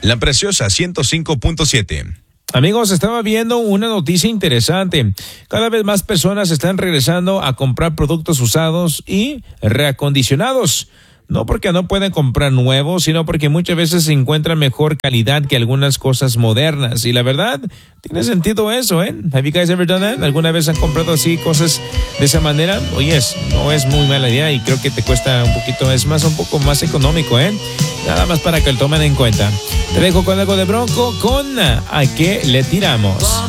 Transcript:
La Preciosa 105.7. Amigos, estaba viendo una noticia interesante. Cada vez más personas están regresando a comprar productos usados y reacondicionados. No porque no pueden comprar nuevos, sino porque muchas veces se encuentra mejor calidad que algunas cosas modernas. Y la verdad, tiene sentido eso, ¿eh? Have you guys ever done that? ¿Alguna vez han comprado así cosas de esa manera? Oye, no es muy mala idea y creo que te cuesta un poco más económico, ¿eh? Nada más para que lo tomen en cuenta. Te dejo con algo de Bronco con ¿A qué le tiramos?